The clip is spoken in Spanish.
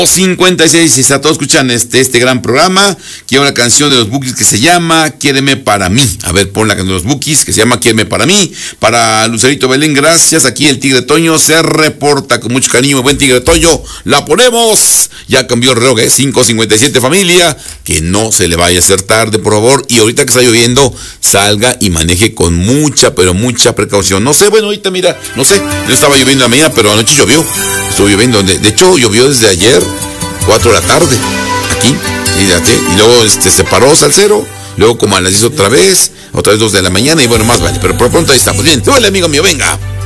56, está todos escuchan este gran programa. Quiero una canción de los Bukis que se llama Quiéreme para mí. A ver, pon la canción de los Bukis que se llama Quiéreme para mí. Para Lucerito Belén, gracias. Aquí el Tigre Toño se reporta con mucho cariño. Buen Tigre Toño, la ponemos. Ya cambió el reloj, 5:57, familia. Que no se le vaya a hacer tarde, por favor. Y ahorita que está lloviendo, salga y maneje con mucha, pero mucha precaución. No sé, bueno, ahorita mira, no sé. No estaba lloviendo en la mañana, pero anoche llovió. Estuvo lloviendo. De hecho, llovió desde ayer, 4 de la tarde, aquí. Y luego se paró Salcero. Luego como a las 10 otra vez 2 de la mañana. Y bueno, más vale. Pero por pronto ahí estamos. Bien, hola amigo mío, venga.